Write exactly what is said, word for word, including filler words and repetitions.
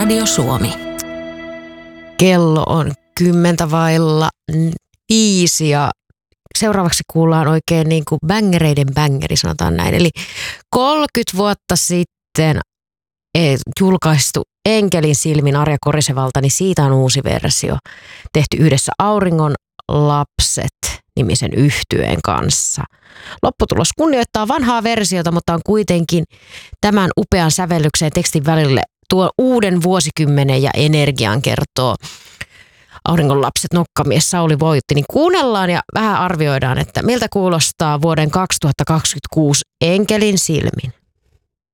Radio Suomi. Kello on kymmentä vailla viisi ja seuraavaksi kuullaan oikein niin kuin bängereiden bängeri, sanotaan näin. Eli kolmekymmentä vuotta sitten julkaistu Enkelin silmin Arja Korisevalta, niin siitä on uusi versio tehty yhdessä Auringon lapset -nimisen yhtyeen kanssa. Lopputulos kunnioittaa vanhaa versiota, mutta on kuitenkin tämän upean sävellyksen ja tekstin välille tuo uuden vuosikymmenen ja energian, kertoo Auringon lapset -nokkamies Sauli Voitti. Niin kuunnellaan ja vähän arvioidaan, että miltä kuulostaa vuoden kaksituhattakaksikymmentäkuusi Enkelin silmin.